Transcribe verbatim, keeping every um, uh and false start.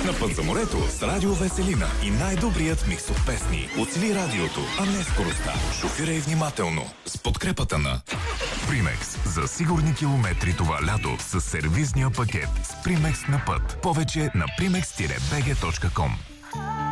На път за морето с Радио Веселина и най-добрият микс от песни. Оцели радиото, а не скоростта. Шофирай внимателно. С подкрепата на Примекс. За сигурни километри това лято с сервизния пакет с Примекс на път. Повече на примекс бг точка ком.